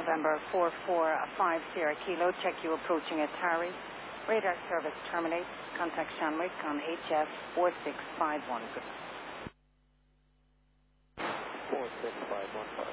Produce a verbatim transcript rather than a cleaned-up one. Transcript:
November four four five Sierra Kilo, check you approaching at Tarry. Radar service terminates. Contact Shanwick on H F four six five one. four six five one.